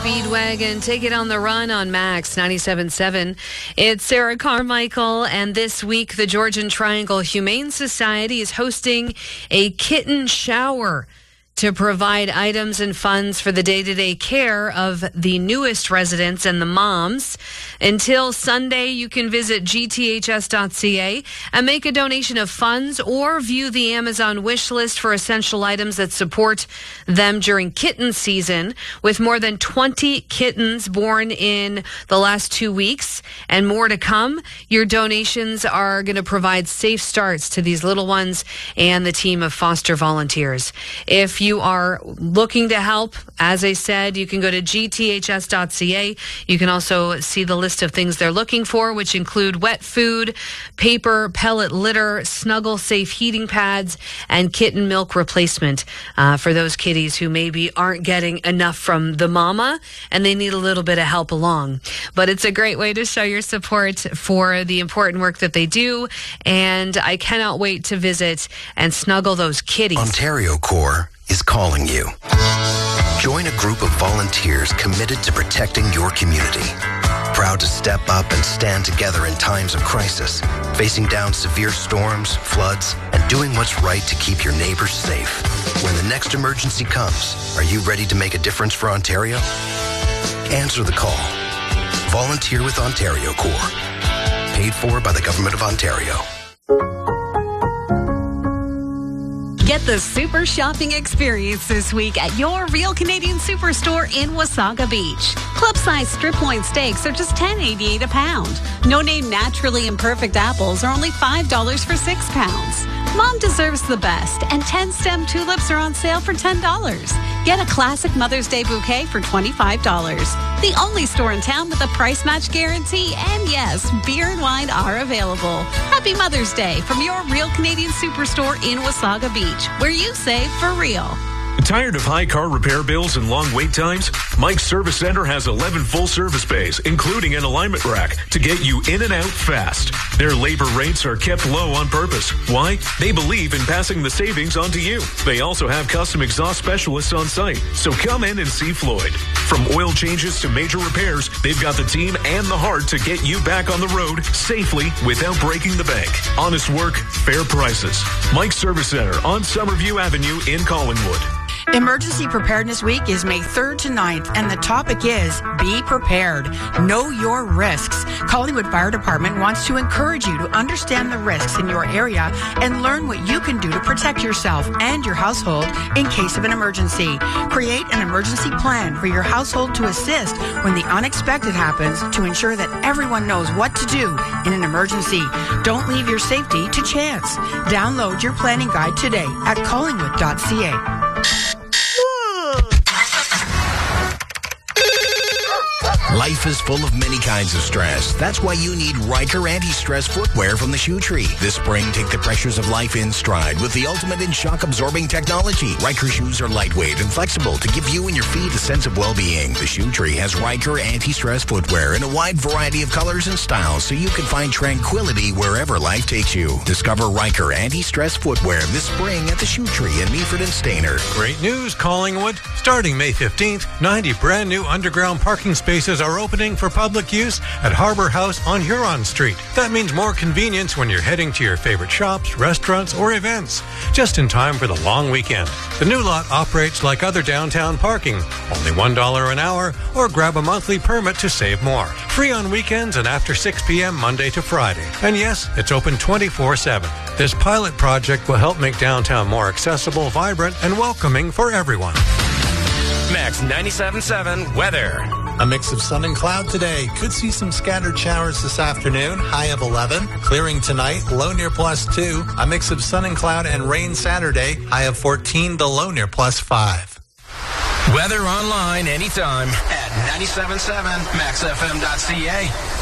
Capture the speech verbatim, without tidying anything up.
Speedwagon. Take it on the run on Max ninety-seven point seven. It's Sarah Carmichael, and this week the Georgian Triangle Humane Society is hosting a kitten shower to provide items and funds for the day-to-day care of the newest residents and the moms. Until Sunday, you can visit G T H S dot C A and make a donation of funds or view the Amazon wish list for essential items that support them during kitten season. With more than twenty kittens born in the last two weeks and more to come, your donations are going to provide safe starts to these little ones and the team of foster volunteers. If you are looking to help, as I said, you can go to G T H S dot C A. You can also see the list of things they're looking for, which include wet food, paper, pellet litter, snuggle safe heating pads, and kitten milk replacement uh, for those kitties who maybe aren't getting enough from the mama and they need a little bit of help along. But it's a great way to show your support for the important work that they do, and I cannot wait to visit and snuggle those kitties. Ontario Corps is calling you. Join a group of volunteers committed to protecting your community. Proud to step up and stand together in times of crisis, facing down severe storms, floods, and doing what's right to keep your neighbors safe. When the next emergency comes, are you ready to make a difference for Ontario? Answer the call. Volunteer with Ontario Corps. Paid for by the Government of Ontario. Get the super shopping experience this week at your Real Canadian Superstore in Wasaga Beach. Club-sized strip loin steaks are just ten eighty-eight a pound. No-name naturally imperfect apples are only five dollars for six pounds. Mom deserves the best, and ten-stem tulips are on sale for ten dollars. Get a classic Mother's Day bouquet for twenty-five dollars. The only store in town with a price match guarantee, and yes, beer and wine are available. Happy Mother's Day from your Real Canadian Superstore in Wasaga Beach, where you save for real. Tired of high car repair bills and long wait times? Mike's Service Center has eleven full service bays, including an alignment rack, to get you in and out fast. Their labor rates are kept low on purpose. Why? They believe in passing the savings on to you. They also have custom exhaust specialists on site, so come in and see Floyd. From oil changes to major repairs, they've got the team and the heart to get you back on the road safely without breaking the bank. Honest work, fair prices. Mike's Service Center on Summerview Avenue in Collingwood. Emergency Preparedness Week is May third to ninth, and the topic is Be Prepared. Know your risks. Collingwood Fire Department wants to encourage you to understand the risks in your area and learn what you can do to protect yourself and your household in case of an emergency. Create an emergency plan for your household to assist when the unexpected happens to ensure that everyone knows what to do in an emergency. Don't leave your safety to chance. Download your planning guide today at collingwood dot c a. Life is full of many kinds of stress. That's why you need Riker anti-stress footwear from the Shoe Tree. This spring, take the pressures of life in stride with the ultimate in shock-absorbing technology. Riker shoes are lightweight and flexible to give you and your feet a sense of well-being. The Shoe Tree has Riker anti-stress footwear in a wide variety of colors and styles, so you can find tranquility wherever life takes you. Discover Riker anti-stress footwear this spring at the Shoe Tree in Meaford and Stayner. Great news, Collingwood. Starting May fifteenth, ninety brand new underground parking spaces are opening for public use at Harbour House on Huron Street. That means more convenience when you're heading to your favorite shops, restaurants, or events, just in time for the long weekend. The new lot operates like other downtown parking, only one dollar an hour, or grab a monthly permit to save more. Free on weekends and after six p.m. Monday to Friday. And yes, it's open twenty-four seven. This pilot project will help make downtown more accessible, vibrant, and welcoming for everyone. Max ninety-seven point seven weather. A mix of sun and cloud today. Could see some scattered showers this afternoon. High of eleven. Clearing tonight. Low near plus two. A mix of sun and cloud and rain Saturday. High of fourteen. The low near plus five. Weather online anytime at ninety-seven point seven max f m dot c a.